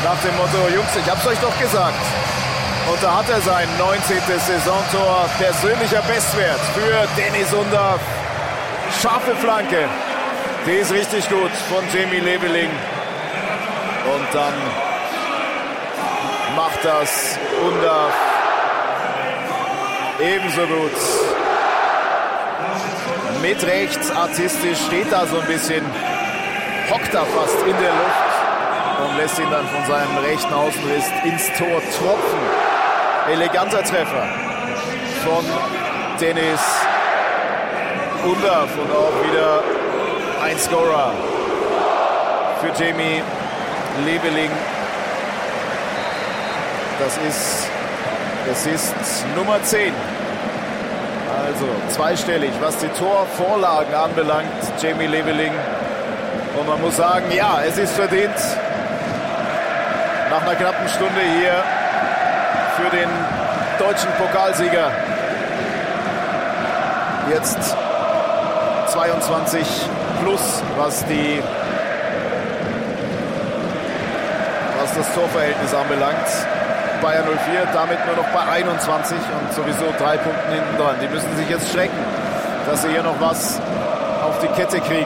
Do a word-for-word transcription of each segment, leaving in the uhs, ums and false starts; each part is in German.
Nach dem Motto, Jungs, ich hab's euch doch gesagt. Und da hat er sein neunzehntes Saisontor, persönlicher Bestwert für Dennis Undaff. Scharfe Flanke, die ist richtig gut von Jamie Leveling. Und dann macht das Undaff ebenso gut. Mit rechts, artistisch, steht da so ein bisschen, hockt da fast in der Luft und lässt ihn dann von seinem rechten Außenriss ins Tor tropfen. Eleganter Treffer von Dennis Undaff und auch wieder ein Scorer für Jamie Leveling. Das ist, das ist Nummer zehn. Also zweistellig, was die Torvorlagen anbelangt, Jamie Leveling. Und man muss sagen, ja, es ist verdient. Nach einer knappen Stunde hier für den deutschen Pokalsieger. Jetzt zweiundzwanzig plus, was die was das Torverhältnis anbelangt. Bayern null vier damit nur noch bei einundzwanzig und sowieso drei Punkten hinten dran. Die müssen sich jetzt strecken, dass sie hier noch was auf die Kette kriegen.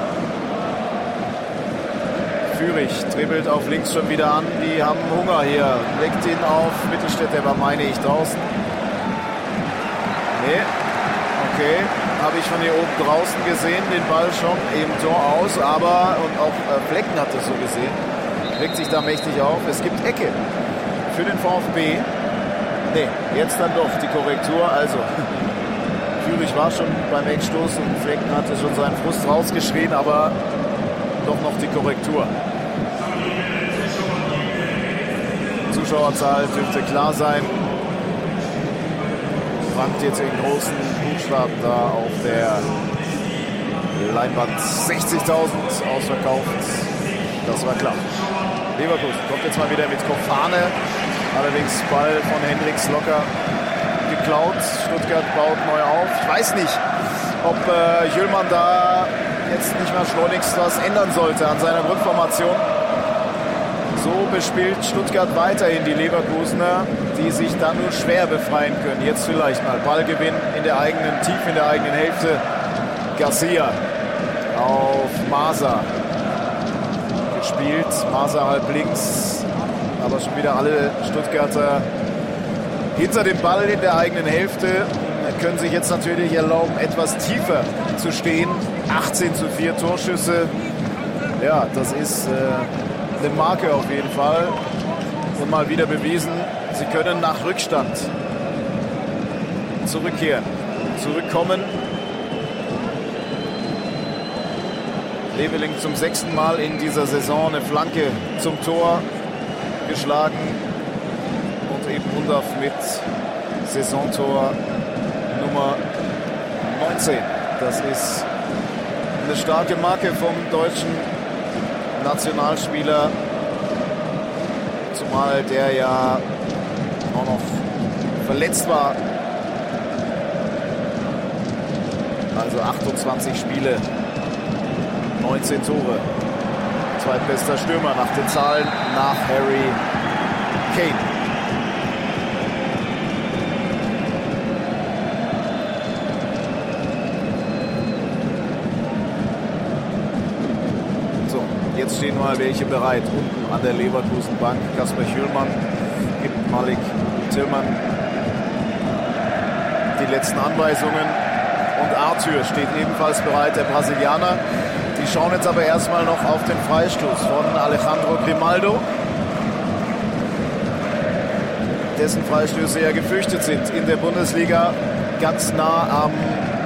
Führig dribbelt auf links schon wieder an. Die haben Hunger hier. Legt ihn auf Mittelstädt, der war, meine ich, draußen. Nee. Okay. Habe ich von hier oben draußen gesehen, den Ball schon im Tor aus. Aber, und auch äh, Flecken hat es so gesehen, regt sich da mächtig auf. Es gibt Ecke für den VfB. Nee, jetzt dann doch die Korrektur. Also, Führig war schon beim Eckstoß und Flecken hatte schon seinen Frust rausgeschrien, aber doch noch die Korrektur. Zuschauerzahl dürfte klar sein. Wandt jetzt in großen Buchstaben da auf der Leinwand. sechzigtausend ausverkauft. Das war klar. Leverkusen kommt jetzt mal wieder mit Kofane. Allerdings Ball von Hendricks locker geklaut. Stuttgart baut neu auf. Ich weiß nicht, ob äh, Jüllmann da jetzt nicht mehr schleunigst was ändern sollte an seiner Grundformation. So bespielt Stuttgart weiterhin die Leverkusener, die sich dann nur schwer befreien können. Jetzt vielleicht mal Ballgewinn in der eigenen, tief in der eigenen Hälfte. Garcia auf Maser gespielt. Maser halb links, aber schon wieder alle Stuttgarter hinter dem Ball in der eigenen Hälfte. Können sich jetzt natürlich erlauben, etwas tiefer zu stehen. achtzehn zu vier Torschüsse. Ja, das ist äh, eine Marke auf jeden Fall. Und mal wieder bewiesen, sie können nach Rückstand zurückkehren, zurückkommen. Leveling zum sechsten Mal in dieser Saison eine Flanke zum Tor geschlagen. Und eben Undaff mit Saisontor Nummer neunzehn. Das ist eine starke Marke vom deutschen Nationalspieler. Zumal der ja auch noch verletzt war. Also achtundzwanzig Spiele, neunzehn Tore. Zweitbester Stürmer nach den Zahlen, nach Harry Kane. Jetzt stehen mal welche bereit. Unten an der Leverkusen-Bank. Kasper Hjulmand gibt Malik Tillmann die letzten Anweisungen. Und Arthur steht ebenfalls bereit, der Brasilianer. Die schauen jetzt aber erstmal noch auf den Freistoß von Alejandro Grimaldo. Dessen Freistöße ja gefürchtet sind in der Bundesliga. Ganz nah am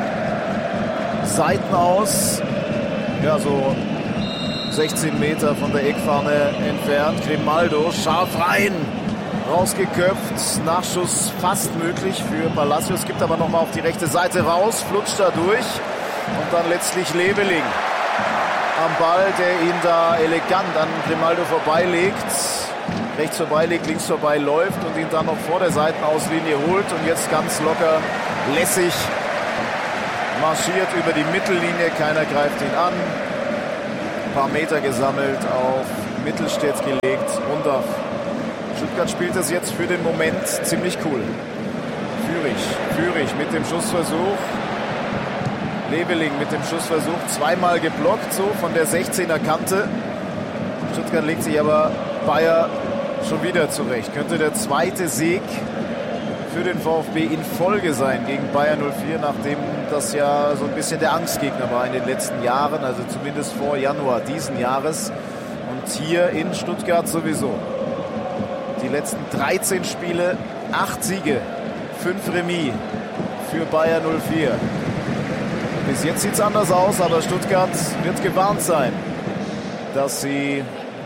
Seitenaus. Ja, so sechzehn Meter von der Eckfahne entfernt. Grimaldo scharf rein, rausgeköpft. Nachschuss fast möglich für Palacios, gibt aber nochmal auf die rechte Seite raus, flutscht da durch. Und dann letztlich Leveling am Ball, der ihn da elegant an Grimaldo vorbeilegt. Rechts vorbeilegt, links vorbei läuft und ihn dann noch vor der Seitenauslinie holt. Und jetzt ganz locker, lässig marschiert über die Mittellinie. Keiner greift ihn an. Ein paar Meter gesammelt auf Mittelstädt gelegt. Undaff. Stuttgart spielt das jetzt für den Moment ziemlich cool. Führig, Führig mit dem Schussversuch. Leveling mit dem Schussversuch. Zweimal geblockt, so von der sechzehner Kante. Stuttgart legt sich aber Bayer schon wieder zurecht. Könnte der zweite Sieg für den VfB in Folge sein gegen Bayer null vier, nachdem das ja so ein bisschen der Angstgegner war in den letzten Jahren, also zumindest vor Januar diesen Jahres. Und hier in Stuttgart sowieso. Die letzten dreizehn Spiele, acht Siege, fünf Remis für Bayer null vier. Bis jetzt sieht es anders aus, aber Stuttgart wird gewarnt sein, dass sie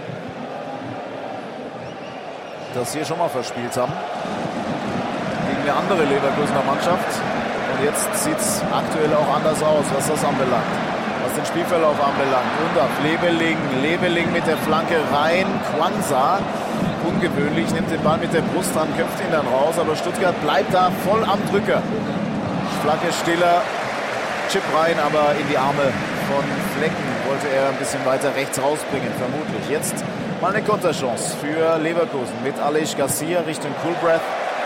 das hier schon mal verspielt haben gegen eine andere Leverkusener Mannschaft. Und jetzt sieht es aktuell auch anders aus, was das anbelangt, was den Spielverlauf anbelangt. Undaff, Leveling, Leveling mit der Flanke rein, Quansah, ungewöhnlich, nimmt den Ball mit der Brust an, köpft ihn dann raus, aber Stuttgart bleibt da voll am Drücker. Flanke Stiller, Chip rein, aber in die Arme von Flecken wollte er ein bisschen weiter rechts rausbringen, vermutlich. Jetzt mal eine Konterchance für Leverkusen mit Aleix Garcia Richtung Kulbreath.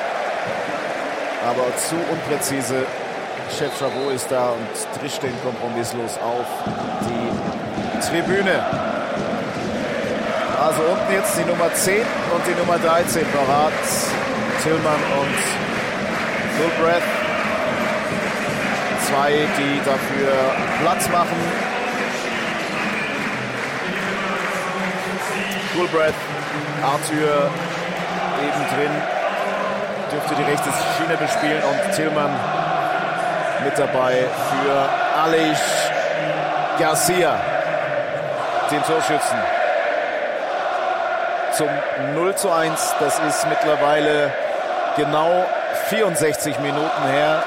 Aber zu unpräzise. Chef Chabot ist da und trischt den kompromisslos auf die Tribüne. Also unten jetzt die Nummer zehn und die Nummer dreizehn parat. Tillmann und Kulbreath. Zwei, die dafür Platz machen. Kulbreath, Arthur eben drin, dürfte die rechte Schiene bespielen und Tillmann mit dabei für Aleix Garcia, den Torschützen. Zum null zu eins, das ist mittlerweile genau vierundsechzig Minuten her.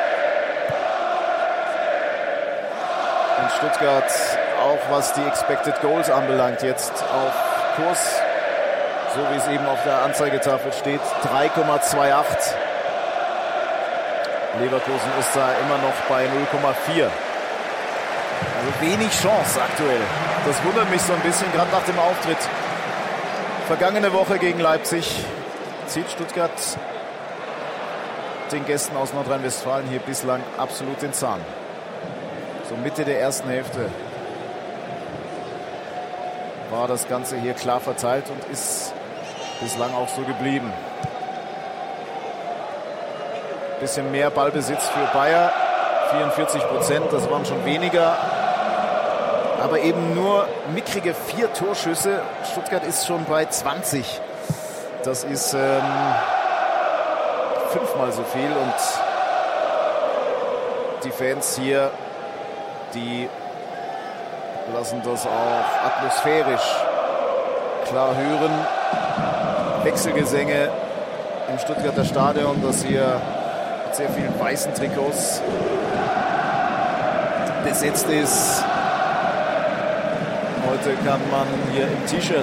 Und Stuttgart, auch was die Expected Goals anbelangt, jetzt auf Kurs, so wie es eben auf der Anzeigetafel steht, drei Komma achtundzwanzig. Leverkusen ist da immer noch bei null Komma vier. Also wenig Chance aktuell. Das wundert mich so ein bisschen, gerade nach dem Auftritt. Vergangene Woche gegen Leipzig zieht Stuttgart den Gästen aus Nordrhein-Westfalen hier bislang absolut den Zahn. So Mitte der ersten Hälfte war das Ganze hier klar verteilt und ist bislang auch so geblieben. Bisschen mehr Ballbesitz für Bayer, vierundvierzig Prozent, das waren schon weniger. Aber eben nur mickrige vier Torschüsse. Stuttgart ist schon bei zwanzig. Das ist ähm, fünfmal so viel. Und die Fans hier, die lassen das auch atmosphärisch klar hören. Wechselgesänge im Stuttgarter Stadion, das hier mit sehr vielen weißen Trikots besetzt ist. Heute kann man hier im T-Shirt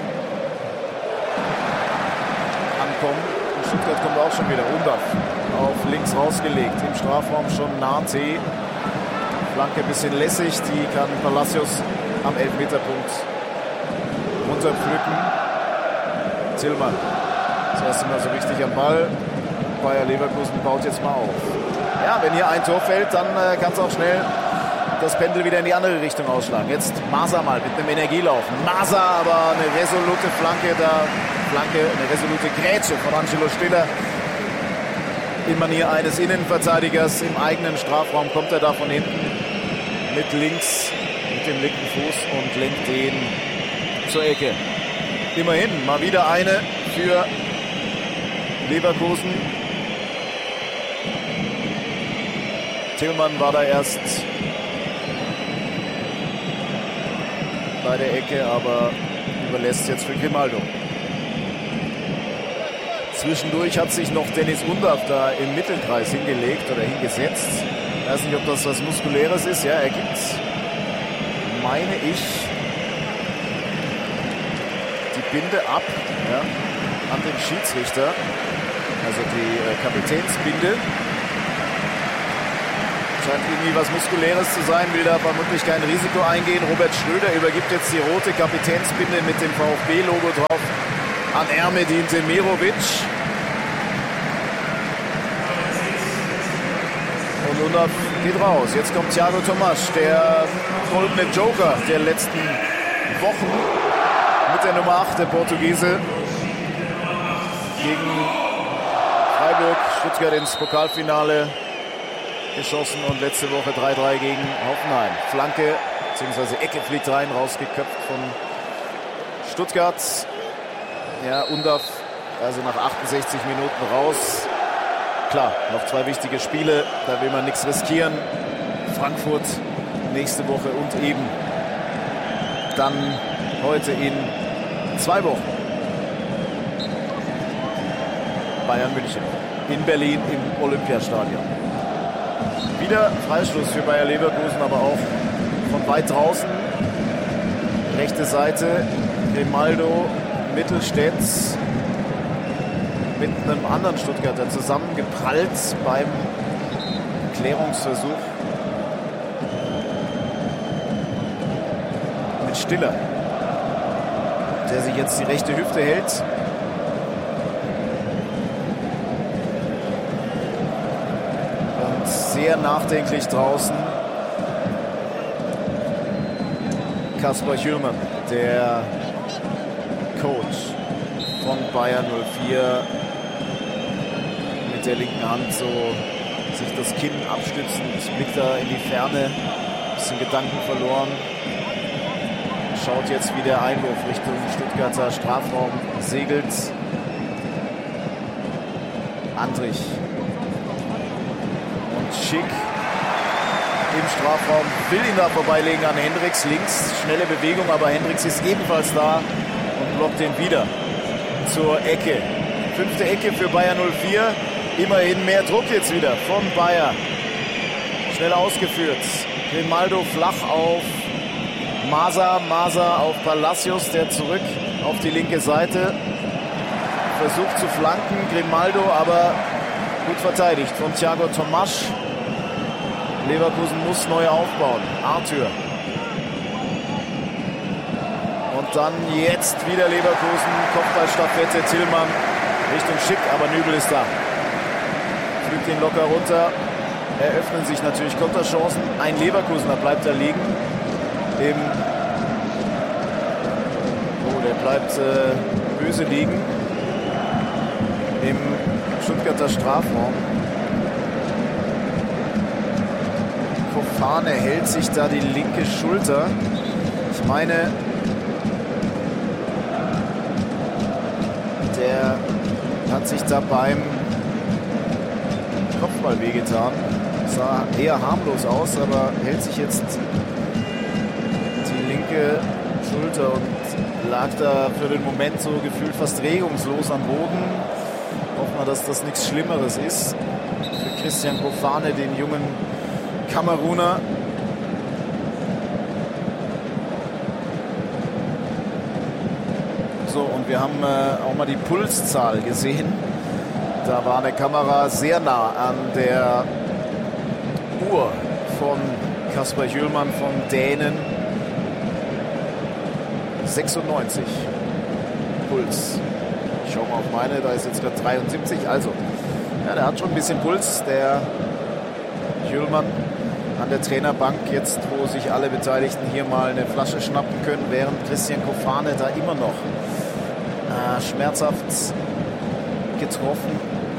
ankommen. Und Stuttgart kommt auch schon wieder. Undaff auf links rausgelegt. Im Strafraum schon Nate. Flanke ein bisschen lässig. Die kann Palacios am Elfmeterpunkt runterpflücken. Tillmann das erste Mal so richtig am Ball. Bayer Leverkusen baut jetzt mal auf. Ja, wenn hier ein Tor fällt, dann äh, kann es auch schnell das Pendel wieder in die andere Richtung ausschlagen. Jetzt Maser mal mit einem Energielauf. Maser, aber eine resolute Flanke da. Flanke, eine resolute Grätsche von Angelo Stiller. In Manier eines Innenverteidigers im eigenen Strafraum kommt er da von hinten mit links, mit dem linken Fuß und lenkt den zur Ecke. Immerhin mal wieder eine für Leverkusen. Tillmann war da erst bei der Ecke, aber überlässt jetzt für Grimaldo. Zwischendurch hat sich noch Dennis Undaff da im Mittelkreis hingelegt oder hingesetzt. Ich weiß nicht, ob das was Muskuläres ist. Ja, er gibt, meine ich, die Binde ab, ja, an den Schiedsrichter. Also die äh, Kapitänsbinde. Scheint irgendwie was Muskuläres zu sein, will da vermutlich kein Risiko eingehen. Robert Schröder übergibt jetzt die rote Kapitänsbinde mit dem VfB-Logo drauf an Ermedin Demirovic. Und Undav geht raus. Jetzt kommt Thiago Tomasch, der goldene Joker der letzten Wochen mit der Nummer acht, der Portugiese. Gegen Freiburg, Stuttgart ins Pokalfinale geschossen und letzte Woche drei drei gegen Hoffenheim. Flanke bzw. Ecke fliegt rein, rausgeköpft von Stuttgart. Ja, Undav also nach achtundsechzig Minuten raus. Klar, noch zwei wichtige Spiele, da will man nichts riskieren. Frankfurt nächste Woche und eben dann heute in zwei Wochen Bayern München in Berlin im Olympiastadion. Wieder Freistoß für Bayer Leverkusen, aber auch von weit draußen. Rechte Seite, Grimaldo, Mittelstädt mit einem anderen Stuttgarter zusammengeprallt beim Klärungsversuch mit Stiller, der sich jetzt die rechte Hüfte hält. Und sehr nachdenklich draußen Kasper Hjulmand, der Coach von Bayern null vier, mit der linken Hand so sich das Kinn abstützend, blickt da in die Ferne, ein bisschen Gedanken verloren, schaut jetzt, wie der Einwurf Richtung Stuttgarter Strafraum segelt. Andrich und Schick im Strafraum, will ihn da vorbeilegen an Hendricks links, schnelle Bewegung, aber Hendricks ist ebenfalls da und blockt den wieder zur Ecke. Fünfte Ecke für Bayern null vier. Immerhin mehr Druck jetzt wieder von Bayer. Schnell ausgeführt. Grimaldo flach auf Masa. Masa auf Palacios, der zurück auf die linke Seite versucht zu flanken. Grimaldo aber gut verteidigt von Thiago Tomasch. Leverkusen muss neu aufbauen. Arthur. Und dann jetzt wieder Leverkusen. Kopfballstaffette, Tillmann Richtung Schick, aber Nübel ist da. Fliegt ihn locker runter. Eröffnen sich natürlich Konterchancen. Ein Leverkusener bleibt da liegen. Im oh, der bleibt äh, böse liegen. Im Stuttgarter Strafraum. Fofana hält sich da die linke Schulter. Ich meine, der hat sich da beim Kopfball wehgetan. Sah eher harmlos aus, aber hält sich jetzt die linke Schulter und lag da für den Moment so gefühlt fast regungslos am Boden. Hoffen wir, dass das nichts Schlimmeres ist. Für Christian Fofana, den jungen Kameruner. So, und wir haben äh, auch mal die Pulszahl gesehen. Da war eine Kamera sehr nah an der Uhr von Kasper Hjulmand von Dänen. sechsundneunzig Puls. Ich schaue mal auf meine, da ist jetzt gerade dreiundsiebzig. Also, ja, der hat schon ein bisschen Puls, der Hjulmand an der Trainerbank, jetzt wo sich alle Beteiligten hier mal eine Flasche schnappen können, während Christian Fofana da immer noch äh, schmerzhaft getroffen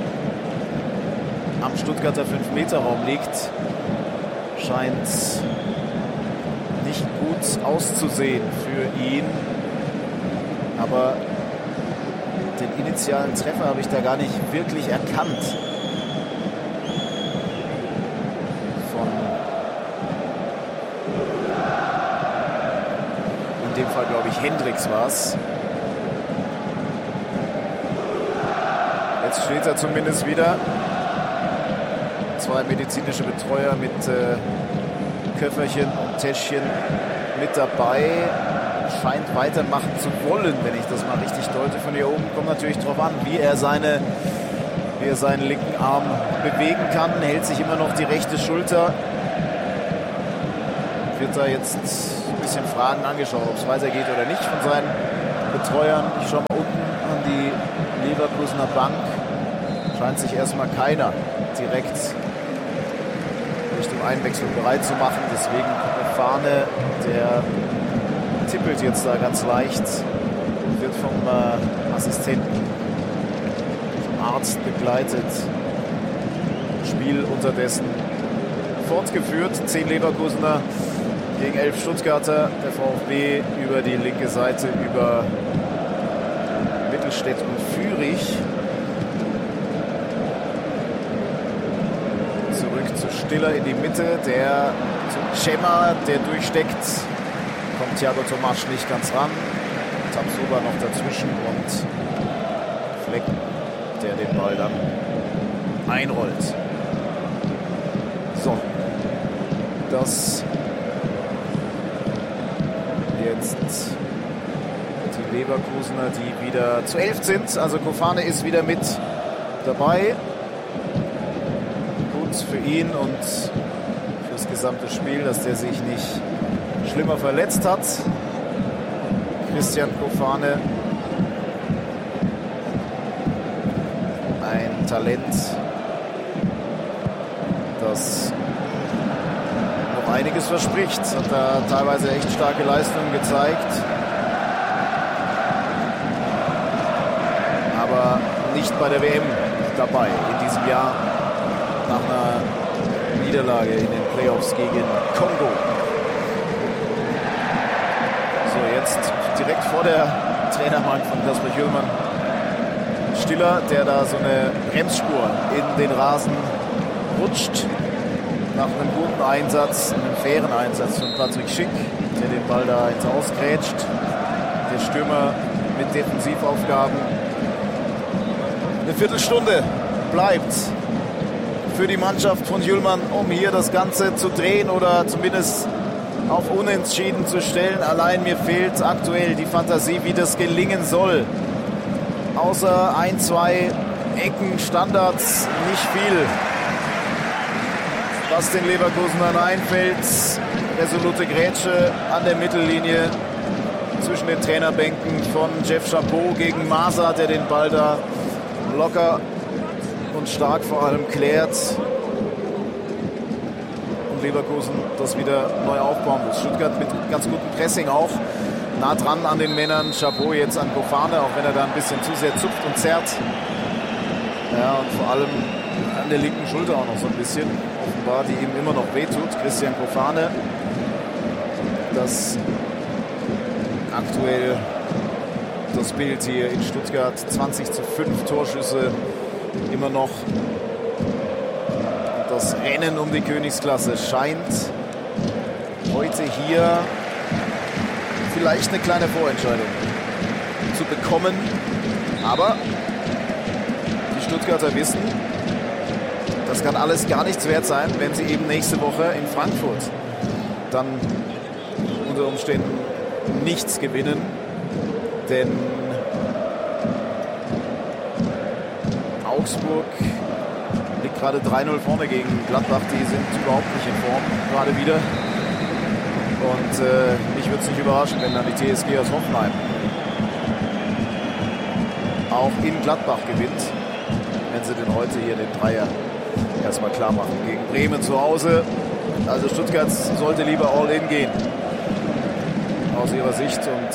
am Stuttgarter fünf Meter Raum liegt. Scheint nicht gut auszusehen für ihn. Aber den initialen Treffer habe ich da gar nicht wirklich erkannt. Von in dem Fall, glaube ich, Hendricks war es. Jetzt steht er zumindest wieder. Zwei medizinische Betreuer mit äh, Köfferchen und Täschchen mit dabei. Scheint weitermachen zu wollen, wenn ich das mal richtig deute. Von hier oben kommt natürlich darauf an, wie er, seine, wie er seinen linken Arm bewegen kann. Hält sich immer noch die rechte Schulter wird da jetzt ein bisschen Fragen angeschaut, ob es weitergeht oder nicht von seinen Betreuern. Ich schaue mal unten an die Leverkusener Bank. Scheint sich erstmal keiner direkt Richtung Einwechslung bereit zu machen. Deswegen Fahne, der tippelt jetzt da ganz leicht. Wird vom äh, Assistenten, vom Arzt begleitet. Spiel unterdessen fortgeführt. Zehn Leverkusener gegen elf Stuttgarter. Der VfB über die linke Seite über Mittelstädt und Fürich. Zurück zu Stiller in die Mitte. Der zu Cema, der durchsteckt. Kommt Thiago Tomasch nicht ganz ran. Tapsoba noch dazwischen und Fleck, der den Ball dann einrollt. So, das jetzt die Leverkusener, die wieder zu elf sind. Also Kofane ist wieder mit dabei. Gut für ihn und für das gesamte Spiel, dass der sich nicht schlimmer verletzt hat. Christian Kofane, ein Talent, das noch einiges verspricht. Hat da teilweise echt starke Leistungen gezeigt. Aber nicht bei der W M dabei in diesem Jahr nach einer Niederlage in den Playoffs gegen Kongo. So, jetzt direkt vor der Trainerbank von Kasper Hjulmand Stiller, der da so eine Bremsspur in den Rasen rutscht. Nach einem guten Einsatz, einem fairen Einsatz von Patrick Schick, der den Ball da ins Aus grätscht. Der Stürmer mit Defensivaufgaben. Eine Viertelstunde bleibt für die Mannschaft von Hjulmand, um hier das Ganze zu drehen oder zumindest auf Unentschieden zu stellen. Allein mir fehlt aktuell die Fantasie, wie das gelingen soll. Außer ein, zwei Ecken, Standards, nicht viel, was den Leverkusenern einfällt. Resolute Grätsche an der Mittellinie zwischen den Trainerbänken von Jeff Chapeau gegen Masa, der den Ball da locker und stark vor allem klärt. Und Leverkusen das wieder neu aufbauen muss. Stuttgart mit ganz gutem Pressing auch. Nah dran an den Männern. Chapeau jetzt an Kofane, auch wenn er da ein bisschen zu sehr zupft und zerrt. Ja, und vor allem an der linken Schulter auch noch so ein bisschen. Offenbar, die ihm immer noch wehtut. Christian Kofane. Das aktuell das Bild hier in Stuttgart. zwanzig zu fünf Torschüsse immer noch. Das Rennen um die Königsklasse scheint heute hier vielleicht eine kleine Vorentscheidung zu bekommen. Aber die Stuttgarter wissen, das kann alles gar nichts wert sein, wenn sie eben nächste Woche in Frankfurt dann unter Umständen nichts gewinnen. Denn Augsburg liegt gerade drei null vorne gegen Gladbach. Die sind überhaupt nicht in Form, gerade wieder. Und äh, mich würde es nicht überraschen, wenn dann die T S G aus Hoffenheim auch in Gladbach gewinnt, wenn sie denn heute hier den Dreier erstmal klar machen. Gegen Bremen zu Hause. Also Stuttgart sollte lieber all-in gehen aus ihrer Sicht und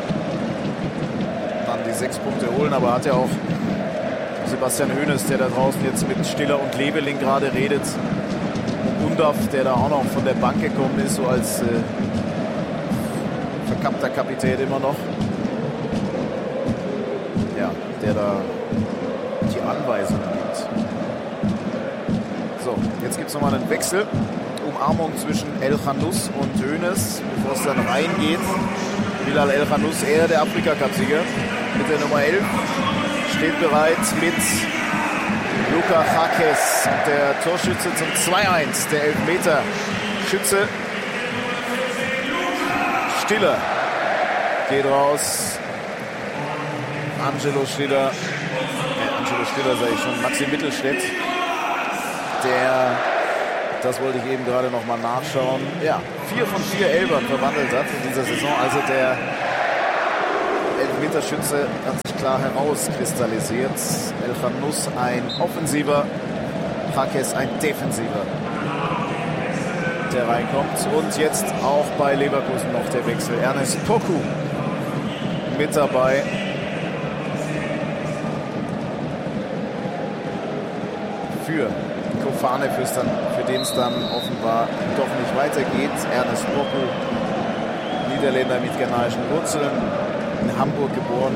dann die sechs Punkte holen. Aber hat ja auch Sebastian Hoeneß, der da draußen jetzt mit Stiller und Leveling gerade redet. Und Undav, der da auch noch von der Bank gekommen ist, so als äh, verkappter Kapitän immer noch. Ja, der da die Anweisung gibt. So, jetzt gibt es nochmal einen Wechsel. Umarmung zwischen El Khanous und Hoeneß, bevor es dann reingeht. Bilal El Khanous, er der Afrika-Cup-Sieger mit der Nummer elf. Steht bereit mit Luka Hakes, der Torschütze zum zwei eins, der Elfmeter-Schütze. Stiller geht raus. Angelo Stiller, äh, Angelo Stiller sage ich schon, Maxi Mittelstädt, der Das wollte ich eben gerade noch mal nachschauen. Ja, vier von vier Elfern verwandelt hat in dieser Saison. Also der Elfmeterschütze hat sich klar herauskristallisiert. Elkhanous ein offensiver, Jaques ein defensiver, der reinkommt. Und jetzt auch bei Leverkusen noch der Wechsel. Ernest Poku mit dabei. Für Kofane, dann, für den es dann offenbar doch nicht weitergeht. Ernest Poku, Niederländer mit ghanaischen Wurzeln, in Hamburg geboren.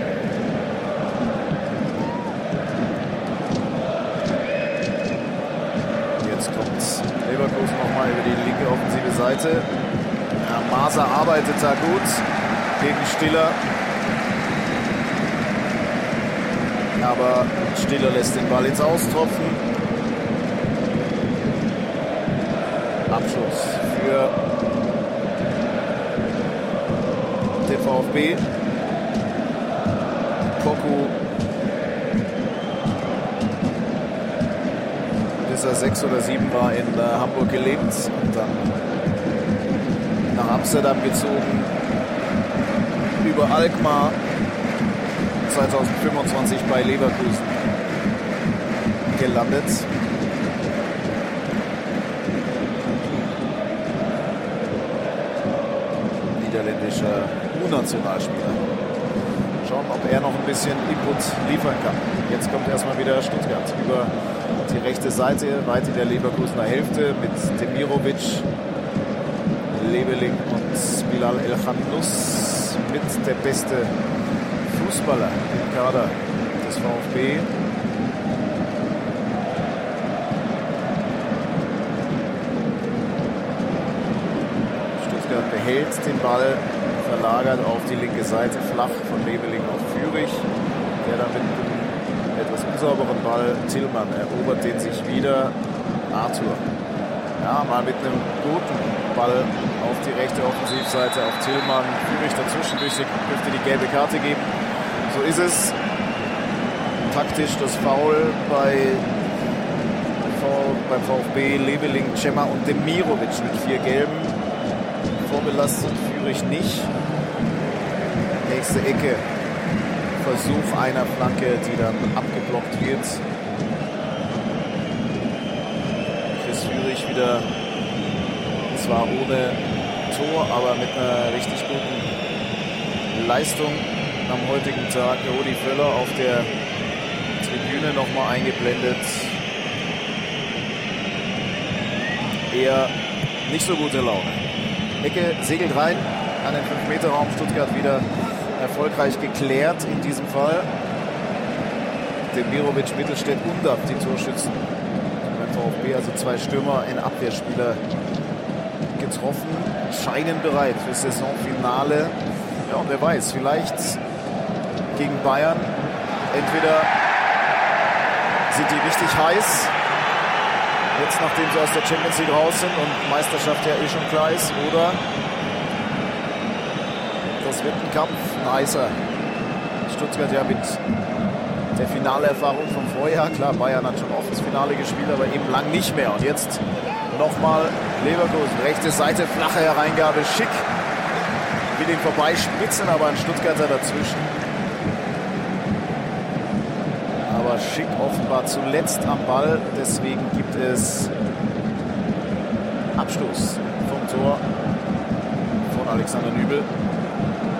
Jetzt kommt Leverkusen nochmal über die linke offensive Seite. Ja, Maser arbeitet da gut gegen Stiller. Aber Stiller lässt den Ball ins Austropfen. Abschluss für den VfB. Poku, bis er sechs oder sieben war, in äh, Hamburg gelebt und dann nach Amsterdam gezogen, über Alkmaar, zweitausendfünfundzwanzig bei Leverkusen gelandet. Niederländischer U-Nationalspieler. Schauen, ob er noch ein bisschen Input liefern kann. Jetzt kommt erstmal wieder Stuttgart über die rechte Seite, weit in der Leverkusener Hälfte mit Demirovic, Leveling und Bilal Elkhanous mit der beste Fußballer im Kader des VfB. Stuttgart behält den Ball, verlagert auf die linke Seite, flach von Leveling auf Führig, der dann mit einem etwas unsauberen Ball Tillmann erobert den sich wieder. Arthur, ja, mal mit einem guten Ball auf die rechte Offensivseite auf Tillmann. Führig dazwischen, dürfte die gelbe Karte geben. So ist es. Taktisch das Foul bei beim VfB. Leveling, Cema und Demirovic mit vier Gelben. Vorbelastet, Führig nicht. Nächste Ecke. Versuch einer Flanke, die dann abgeblockt wird. Chris Führig wieder, zwar ohne Tor, aber mit einer richtig guten Leistung am heutigen Tag. Rudi Völler auf der Tribüne nochmal eingeblendet. Eher nicht so gute Laune. Ecke segelt rein an den fünf Meter Raum. Stuttgart wieder erfolgreich geklärt in diesem Fall. Demirovic, Mittelstädt und ab die Torschützen beim VfB, also zwei Stürmer, ein Abwehrspieler getroffen, scheinen bereit fürs Saisonfinale. Ja, und wer weiß, vielleicht gegen Bayern, entweder sind die richtig heiß, jetzt nachdem sie aus der Champions League raus sind und Meisterschaft ja eh schon klar ist, oder das wird ein Kampf, ein heißer. Stuttgart ja mit der Finalerfahrung vom Vorjahr, klar, Bayern hat schon oft das Finale gespielt, aber eben lang nicht mehr. Und jetzt nochmal Leverkusen, rechte Seite, flache Hereingabe, Schick will ihn vorbeispritzen, aber ein Stuttgarter dazwischen. Aber Schick offenbar zuletzt am Ball, deswegen gibt es Abschluss vom Tor von Alexander Nübel.